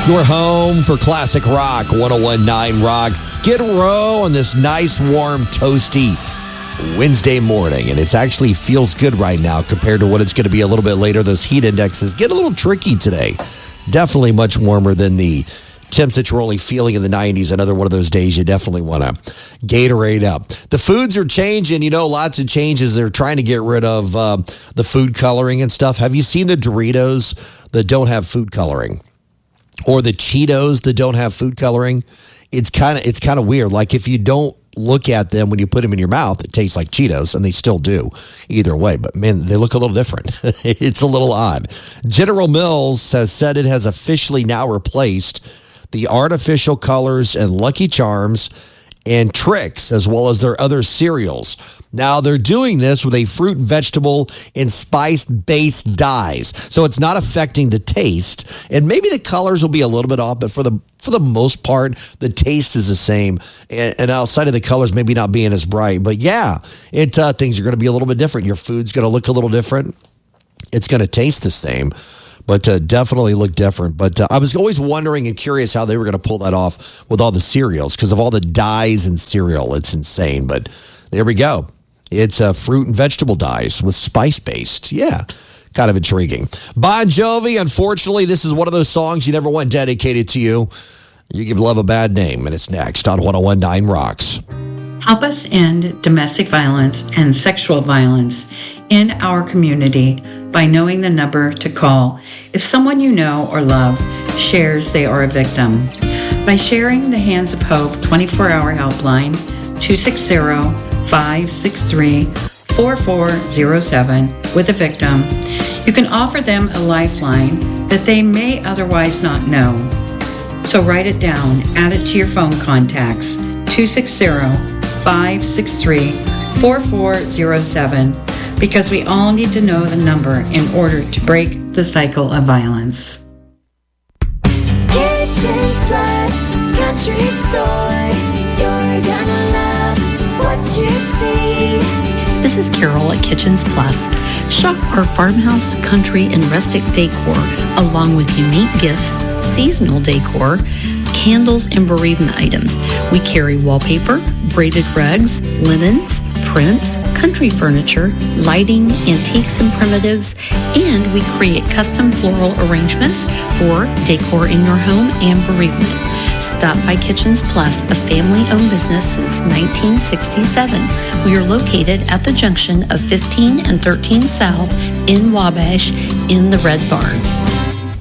Your home for classic rock, 101.9 Rock. Skid Row on this nice, warm, toasty Wednesday morning. And it actually feels good right now compared to what it's going to be a little bit later. Those heat indexes get a little tricky today. Definitely much warmer than the temps that you're only feeling in the 90s. Another one of those days you definitely want to Gatorade up. The foods are changing. You know, lots of changes. They're trying to get rid of the food coloring and stuff. Have you seen the Doritos that don't have food coloring? Or the Cheetos that don't have food coloring? It's kind of weird. Like if you don't look at them when you put them in your mouth, it tastes like Cheetos, and they still do either way. But man, they look a little different. It's a little odd. General Mills has said it has officially now replaced the artificial colors and Lucky Charms and Trix, as well as their other cereals. Now, they're doing this with a fruit, vegetable, and spice-based dyes. So it's not affecting the taste. And maybe the colors will be a little bit off, but for the most part, the taste is the same. And outside of the colors maybe not being as bright. But yeah, things are going to be a little bit different. Your food's going to look a little different. It's going to taste the same, but definitely look different. But I was always wondering and curious how they were going to pull that off with all the cereals because of all the dyes in cereal. It's insane. But there we go. It's fruit and vegetable dyes with spice-based. Yeah, kind of intriguing. Bon Jovi, unfortunately, this is one of those songs you never want dedicated to you. You give love a bad name, and it's next on 101.9 Rocks. Help us end domestic violence and sexual violence in our community by knowing the number to call if someone you know or love shares they are a victim. By sharing the Hands of Hope 24-hour helpline, 260-563-4407 with a victim, you can offer them a lifeline that they may otherwise not know. So write it down, add it to your phone contacts, 260-563-4407, because we all need to know the number in order to break the cycle of violence. Kitchens Plus Country Store. You're gonna love what you see. This is Carol at Kitchens Plus. Shop our farmhouse, country, and rustic decor, along with unique gifts, seasonal decor, candles, and bereavement items. We carry wallpaper, braided rugs, linens, prints, country furniture, lighting, antiques and primitives, and we create custom floral arrangements for decor in your home and bereavement. Stop by Kitchens Plus, a family-owned business since 1967. We are located at the junction of 15 and 13 South in Wabash in the Red Barn.